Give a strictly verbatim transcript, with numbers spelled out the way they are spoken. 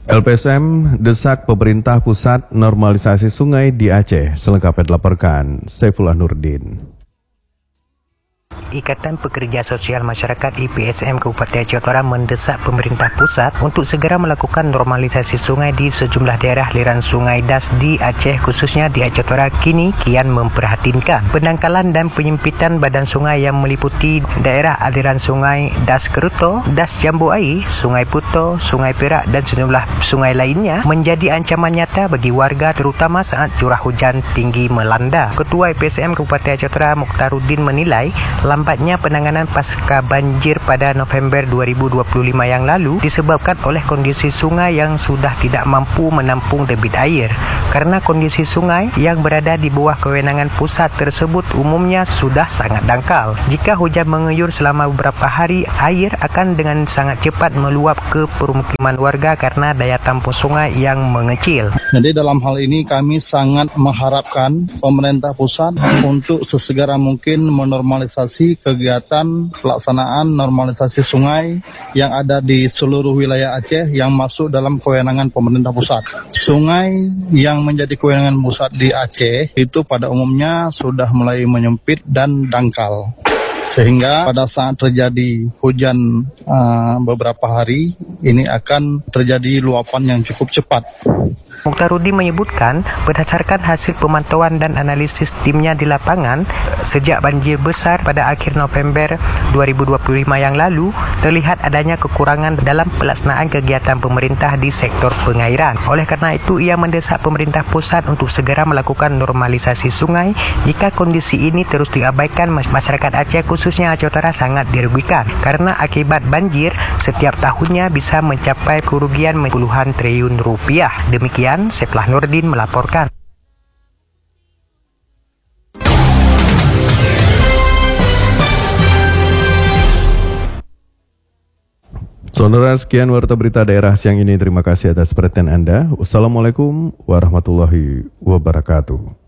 L P S M desak pemerintah pusat normalisasi sungai di Aceh. Selengkapnya dilaporkan Saifullah Nurdin. Ikatan Pekerja Sosial Masyarakat I P S M Kabupaten Aceh Utara mendesak pemerintah pusat untuk segera melakukan normalisasi sungai di sejumlah daerah aliran sungai Das di Aceh, khususnya di Aceh Utara, kini kian memprihatinkan. Pendangkalan dan penyempitan badan sungai yang meliputi daerah aliran sungai Das Keruto, Das Jambu Ai, Sungai Puto, Sungai Perak dan sejumlah sungai lainnya menjadi ancaman nyata bagi warga, terutama saat curah hujan tinggi melanda. Ketua I P S M Kabupaten Aceh Utara Mukhtaruddin menilai lambatnya penanganan pasca banjir pada November dua ribu dua puluh lima yang lalu disebabkan oleh kondisi sungai yang sudah tidak mampu menampung debit air. Karena kondisi sungai yang berada di bawah kewenangan pusat tersebut umumnya sudah sangat dangkal. Jika hujan mengguyur selama beberapa hari, air akan dengan sangat cepat meluap ke permukiman warga karena daya tampung sungai yang mengecil. Jadi dalam hal ini kami sangat mengharapkan pemerintah pusat untuk sesegera mungkin menormalisasi kegiatan pelaksanaan normalisasi sungai yang ada di seluruh wilayah Aceh yang masuk dalam kewenangan pemerintah pusat. Sungai yang menjadi kewenangan pusat di Aceh itu pada umumnya sudah mulai menyempit dan dangkal. Sehingga pada saat terjadi hujan uh, beberapa hari, ini akan terjadi luapan yang cukup cepat. Mukhtaruddin menyebutkan berdasarkan hasil pemantauan dan analisis timnya di lapangan, sejak banjir besar pada akhir November dua ribu dua puluh lima yang lalu, terlihat adanya kekurangan dalam pelaksanaan kegiatan pemerintah di sektor pengairan. Oleh karena itu, ia mendesak pemerintah pusat untuk segera melakukan normalisasi sungai. Jika kondisi ini terus diabaikan, masyarakat Aceh khususnya Aceh Utara sangat dirugikan. Karena akibat banjir, setiap tahunnya bisa mencapai kerugian puluhan triliun rupiah. Demikian Saifullah Nurdin melaporkan. Saudara, sekian warta berita daerah siang ini. Terima kasih atas perhatian Anda. Wassalamualaikum warahmatullahi wabarakatuh.